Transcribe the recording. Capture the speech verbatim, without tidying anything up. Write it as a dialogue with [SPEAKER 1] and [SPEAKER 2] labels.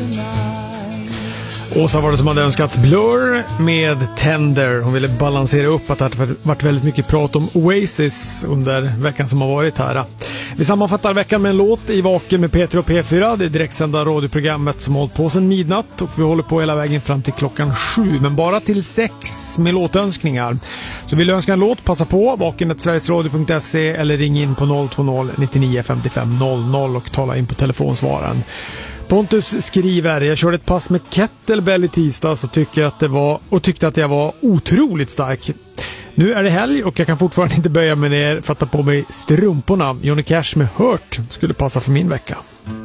[SPEAKER 1] Åsa var det som hade önskat Blur med Tender. Hon ville balansera upp att det hade varit väldigt mycket prat om Oasis under veckan som har varit här. Vi sammanfattar veckan med en låt i Vaken med P tre och P fyra. Det är direktsända radioprogrammet som har hållit på sedan midnatt och vi håller på hela vägen fram till klockan sju, men bara till sex med låtönskningar. Så vill du önska en låt, passa på vaken snabel-a sverigesradio punkt se eller ring in på noll två noll nittionio femtiofem noll noll och tala in på telefonsvararen. Pontus skriver: jag körde ett pass med kettlebell i tisdags och, tycker att det var, och tyckte att jag var otroligt stark. Nu är det helg och jag kan fortfarande inte böja mig ner för att ta på mig strumporna. Johnny Cash med Hurt skulle passa för min vecka.